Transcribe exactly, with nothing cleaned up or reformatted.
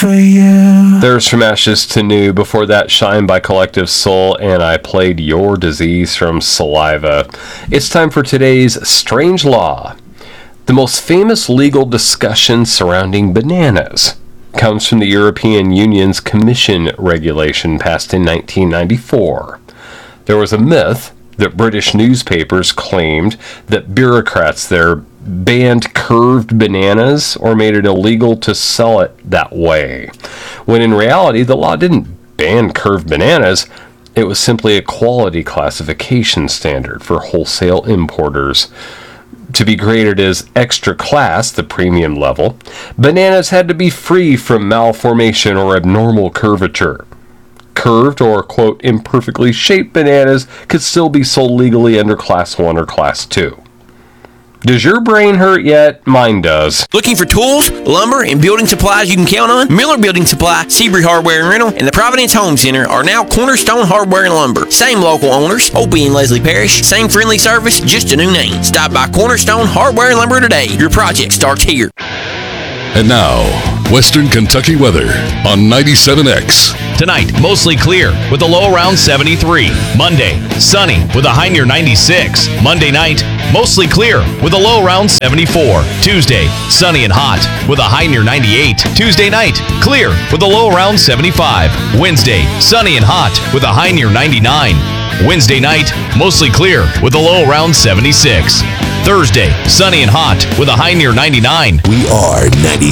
for you. There's From Ashes to New. Before that, Shine by Collective Soul, and I played Your Disease from Saliva. It's time for today's Strange Law. The most famous legal discussion surrounding bananas comes from the European Union's Commission regulation passed in nineteen ninety-four. There was a myth that British newspapers claimed that bureaucrats there banned curved bananas or made it illegal to sell it that way, when in reality the law didn't ban curved bananas. It was simply a quality classification standard for wholesale importers. To be graded as extra class, the premium level, bananas had to be free from malformation or abnormal curvature. Curved or, quote, imperfectly shaped bananas could still be sold legally under Class one or Class two. Does your brain hurt yet? Mine does. Looking for tools, lumber, and building supplies you can count on? Miller Building Supply, Seabury Hardware and Rental, and the Providence Home Center are now Cornerstone Hardware and Lumber. Same local owners, Opie and Leslie Parrish. Same friendly service, just a new name. Stop by Cornerstone Hardware and Lumber today. Your project starts here. And now, Western Kentucky weather on ninety-seven X. Tonight, mostly clear with a low around seventy-three. Monday, sunny with a high near ninety-six. Monday night, mostly clear with a low around seventy-four. Tuesday, sunny and hot with a high near ninety-eight. Tuesday night, clear with a low around seventy-five. Wednesday, sunny and hot with a high near ninety-nine. Wednesday night, mostly clear with a low around seventy-six. Thursday, sunny and hot with a high near ninety-nine. We are ninety-seven.